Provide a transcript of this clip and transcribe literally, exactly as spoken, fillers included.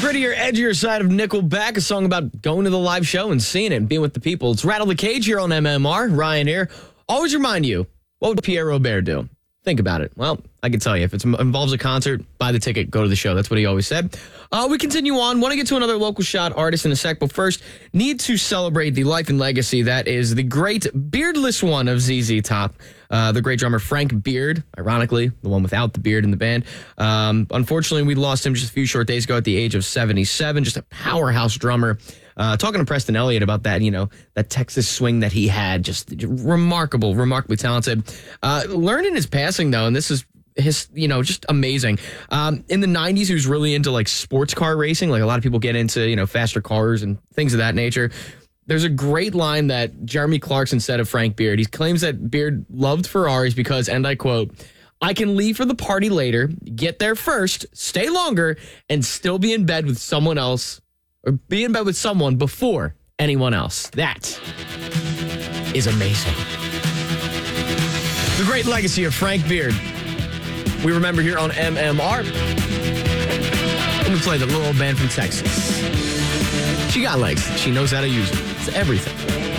prettier, edgier side of Nickelback, a song about going to the live show and seeing it and being with the people. It's Rattle the Cage here on M M R. Ryan here. Always remind you, what would Pierre Robert do? Think about it. Well, I can tell you, if it involves a concert, buy the ticket, go to the show. That's what he always said. Uh, we continue on. Want to get to another local shot artist in a sec, but first, need to celebrate the life and legacy that is the great beardless one of Z Z Top, uh, the great drummer Frank Beard, ironically, the one without the beard in the band. Um, unfortunately, we lost him just a few short days ago at the age of seventy-seven, just a powerhouse drummer. Uh, talking to Preston Elliott about that, you know, that Texas swing that he had, just remarkable, remarkably talented. Uh, learned in his passing, though, and this is his, you know, just amazing. Um, in the nineties, he was really into, like, sports car racing. Like, a lot of people get into, you know, faster cars and things of that nature. There's a great line that Jeremy Clarkson said of Frank Beard. He claims that Beard loved Ferraris because, and I quote, "I can leave for the party later, get there first, stay longer, and still be in bed with someone else, or be in bed with someone before anyone else." That is amazing. The great legacy of Frank Beard. We remember here on M M R. Let me play the little old band from Texas. She got legs. She knows how to use them. It's everything.